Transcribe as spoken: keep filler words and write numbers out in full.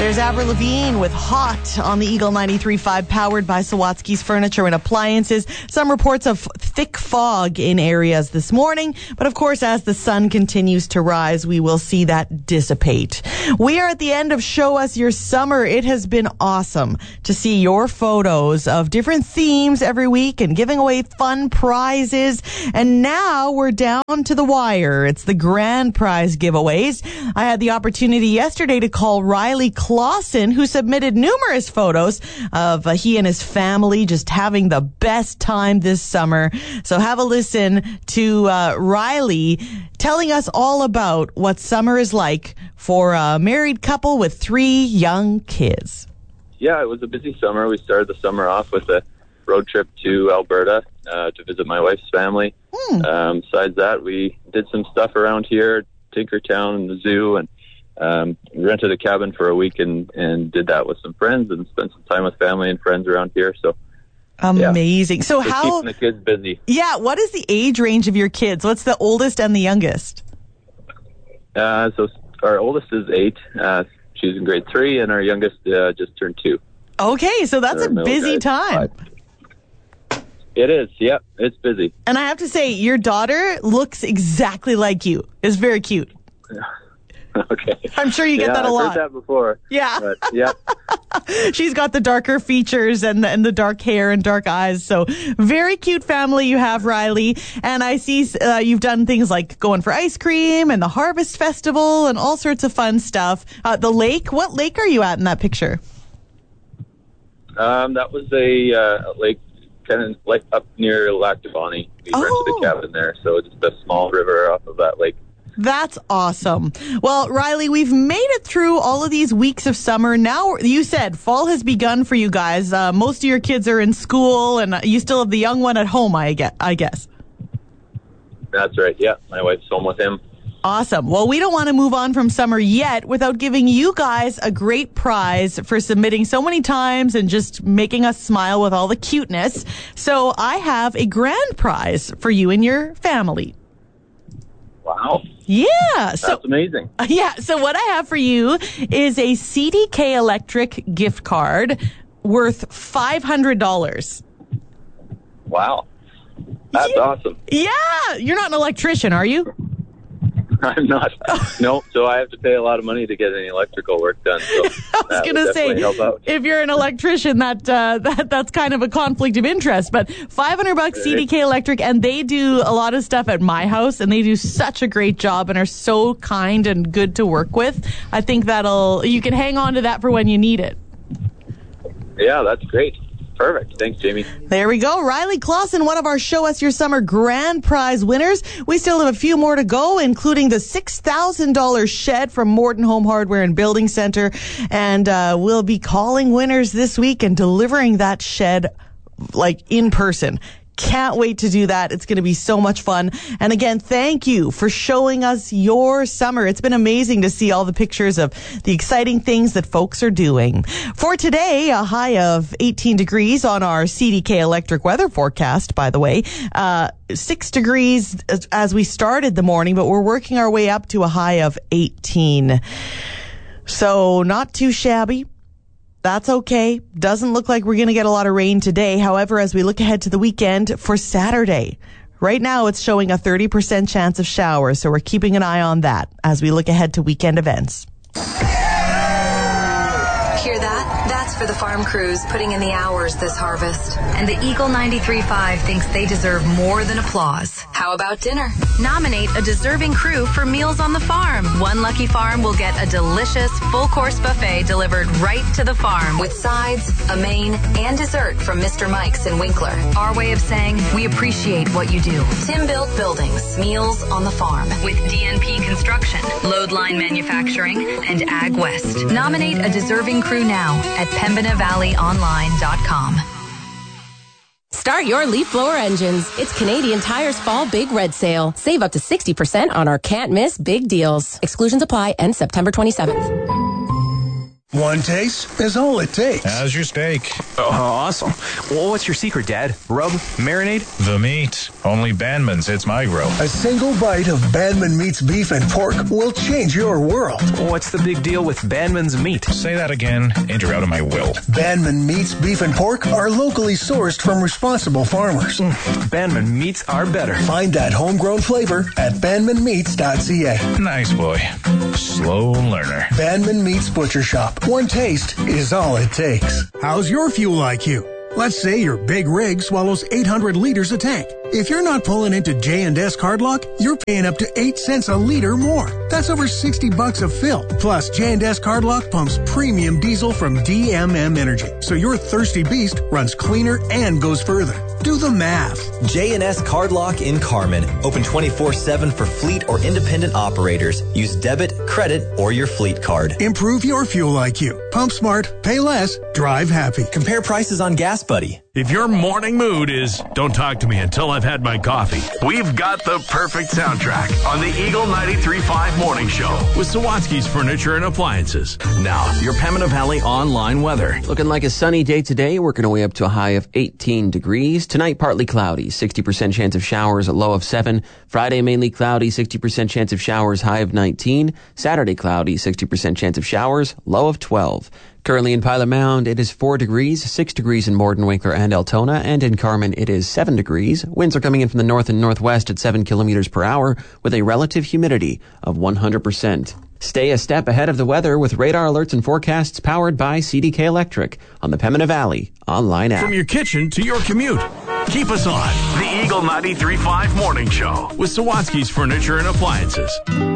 There's Avril Lavigne with Hot on the Eagle ninety-three point five, powered by Sawatsky's Furniture and Appliances. Some reports of thick fog in areas this morning, but of course, as the sun continues to rise, we will see that dissipate. We are at the end of Show Us Your Summer. It has been awesome to see your photos of different themes every week and giving away fun prizes. And now we're down to the wire. It's the grand prize giveaways. I had the opportunity yesterday to call Riley Clausen, who submitted numerous photos of uh, he and his family just having the best time this summer. So have a listen to uh, Riley telling us all about what summer is like for a married couple with three young kids. Yeah, it was a busy summer. We started the summer off with a road trip to Alberta uh, to visit my wife's family. Hmm. Um, besides that, we did some stuff around here, Tinkertown and the zoo, and Um, rented a cabin for a week and, and did that with some friends and spent some time with family and friends around here. So amazing. Yeah. So Just how keeping the kids busy. Yeah, what is the age range of your kids? What's the oldest and the youngest? Uh, so our oldest is eight. Uh, she's in grade three, and our youngest uh, just turned two. Okay, so that's a busy time. Five. It is. Yep, it's busy. And I have to say, your daughter looks exactly like you. It's very cute. Okay. I'm sure you get yeah, that a I've lot. I've heard that before. Yeah. But, yeah. She's got the darker features and the, and the dark hair and dark eyes. So very cute family you have, Riley. And I see uh, you've done things like going for ice cream and the Harvest Festival and all sorts of fun stuff. Uh, the lake, what lake are you at in that picture? Um, that was a, uh, a lake kind of like up near Lac du Bonnet. We oh. rented a cabin there, so just a small river off of that lake. That's awesome. Well, Riley, we've made it through all of these weeks of summer. Now, you said fall has begun for you guys. Uh, most of your kids are in school, and you still have the young one at home, I guess. That's right. Yeah, my wife's home with him. Awesome. Well, we don't want to move on from summer yet without giving you guys a great prize for submitting so many times and just making us smile with all the cuteness. So I have a grand prize for you and your family. Wow. Yeah. So, that's amazing. Uh, yeah. So what I have for you is a C D K Electric gift card worth five hundred dollars. Wow. That's yeah. awesome. Yeah. You're not an electrician, are you? I'm not. No, so I have to pay a lot of money to get any electrical work done. So I was going to say, if you're an electrician, that uh, that that's kind of a conflict of interest. But five hundred bucks C D K Electric, and they do a lot of stuff at my house, and they do such a great job and are so kind and good to work with. I think that'll you can hang on to that for when you need it. Yeah, that's great. Perfect. Thanks, Jamie. There we go. Riley Clausen, one of our Show Us Your Summer grand prize winners. We still have a few more to go, including the six thousand dollars shed from Morton Home Hardware and Building Center. And uh, we'll be calling winners this week and delivering that shed like in person. Can't wait to do that. It's going to be so much fun. And again, thank you for showing us your summer. It's been amazing to see all the pictures of the exciting things that folks are doing. For today, a high of eighteen degrees on our C D K Electric weather forecast, by the way. Uh, six degrees as we started the morning, but we're working our way up to a high of eighteen. So not too shabby. That's okay. Doesn't look like we're going to get a lot of rain today. However, as we look ahead to the weekend for Saturday, right now it's showing a thirty percent chance of showers. So we're keeping an eye on that as we look ahead to weekend events. Hear that? That's for the farm crews putting in the hours this harvest. And the Eagle ninety-three point five thinks they deserve more than applause. How about dinner? Nominate a deserving crew for Meals on the Farm. One lucky farm will get a delicious full-course buffet delivered right to the farm with sides, a main, and dessert from Mister Mike's in Winkler. Our way of saying we appreciate what you do. Tim Built Buildings. Meals on the Farm. With D N P Construction, Load Line Manufacturing, and Ag West. Nominate a deserving crew now at pembina valley online dot com. Start your Leaf Blower engines. It's Canadian Tire's Fall Big Red Sale. Save up to sixty percent on our can't-miss big deals. Exclusions apply. End September twenty-seventh. One taste is all it takes. How's your steak? Oh, awesome. Well, what's your secret, Dad? Rub? Marinade? The meat. Only Bandman's hits my grill. A single bite of Bandman Meat's beef and pork will change your world. What's the big deal with Bandman's meat? Say that again, and you're out of my will. Bandman Meat's beef and pork are locally sourced from responsible farmers. Mm, Bandman meats are better. Find that homegrown flavor at bandman meats dot c a. Nice boy. Slow learner. Bandman Meats Butcher Shop. One taste is all it takes. How's your fuel I Q? Let's say your big rig swallows eight hundred liters a tank. If you're not pulling into J and S Cardlock, you're paying up to eight cents a liter more. That's over sixty bucks a fill. Plus, J and S Cardlock pumps premium diesel from D M M Energy, so your thirsty beast runs cleaner and goes further. Do the math. J and S Cardlock in Carmen. Open twenty-four seven for fleet or independent operators. Use debit, credit, or your fleet card. Improve your fuel I Q. Pump smart, pay less, drive happy. Compare prices on Gas Buddy. If your morning mood is, don't talk to me until I've had my coffee, we've got the perfect soundtrack on the Eagle ninety-three point five Morning Show with Sawatsky's Furniture and Appliances. Now, your Pembina Valley online weather. Looking like a sunny day today, working our way up to a high of eighteen degrees. Tonight, partly cloudy, sixty percent chance of showers, a low of seven. Friday, mainly cloudy, sixty percent chance of showers, high of nineteen. Saturday, cloudy, sixty percent chance of showers, low of twelve. Currently in Pilot Mound, it is four degrees, six degrees in Morden, Winkler, and Altona, and in Carmen, it is seven degrees. Winds are coming in from the north and northwest at seven kilometers per hour with a relative humidity of one hundred percent. Stay a step ahead of the weather with radar alerts and forecasts powered by C D K Electric on the Pembina Valley online app. From your kitchen to your commute, keep us on the Eagle ninety-three point five Morning Show with Sawatsky's Furniture and Appliances.